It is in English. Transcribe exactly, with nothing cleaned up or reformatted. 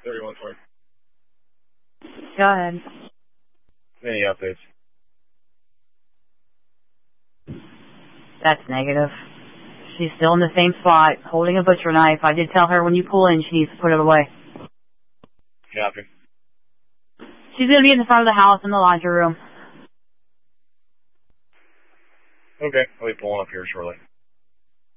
thirty-one twenty. Go ahead. Any updates? That's negative. She's still in the same spot, holding a butcher knife. I did tell her when you pull in, she needs to put it away. Copy. She's going to be in the front of the house in the laundry room. Okay, I'll be pulling up here shortly.